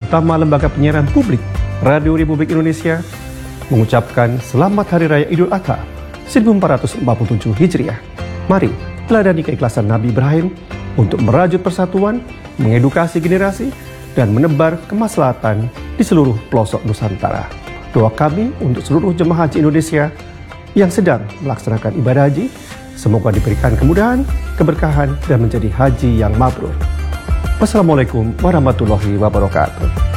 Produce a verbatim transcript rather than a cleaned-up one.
Utama Lembaga Penyiaran Publik Radio Republik Indonesia mengucapkan Selamat Hari Raya Idul Adha seribu empat ratus empat puluh tujuh Hijriah. Mari teladani keikhlasan Nabi Ibrahim untuk merajut persatuan, mengedukasi generasi, dan menebar kemaslahatan di seluruh pelosok Nusantara. Doa kami untuk seluruh jemaah haji Indonesia yang sedang melaksanakan ibadah haji, semoga diberikan kemudahan, keberkahan, dan menjadi haji yang mabrur. Wassalamualaikum warahmatullahi wabarakatuh.